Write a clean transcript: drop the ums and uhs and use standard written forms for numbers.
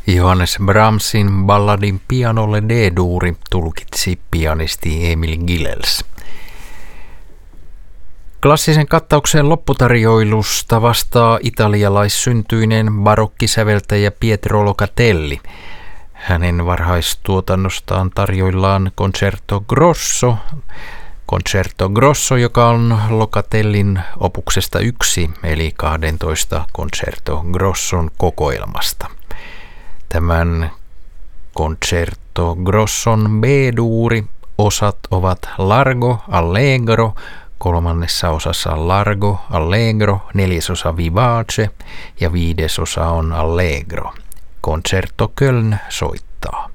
Johannes Brahmsin balladin pianolle D-duuri tulkitsi pianisti Emil Gilels. Klassisen kattauksen lopputarjoilusta vastaa italialaissyntyinen barokkisäveltäjä Pietro Locatelli. Hänen varhaistuotannostaan tarjoillaan Concerto Grosso, joka on Locatellin opuksesta 1, eli 12 Concerto Grosson kokoelmasta. Tämän Concerto Grosson B-duuri osat ovat Largo, Allegro, 3. osassa Largo, Allegro, 4. osa Vivace ja 5. osa on Allegro. Concerto Köln soittaa.